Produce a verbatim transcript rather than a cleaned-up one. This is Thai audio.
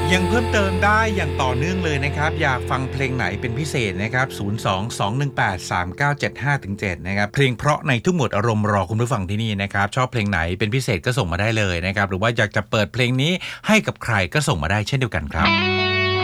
ยังเพิ่มเติมได้อย่างต่อเนื่องเลยนะครับอยากฟังเพลงไหนเป็นพิเศษนะครับศูนย์ สอง สอง หนึ่ง แปด สาม เก้า เจ็ด ห้า เจ็ด นะครับเพลงเพราะในทุกโหมดอารมณ์รอคุณผู้ฟังที่นี่นะครับชอบเพลงไหนเป็นพิเศษก็ส่งมาได้เลยนะครับหรือว่าอยากจะเปิดเพลงนี้ให้กับใครก็ส่งมาได้เช่นเดียวกันครับ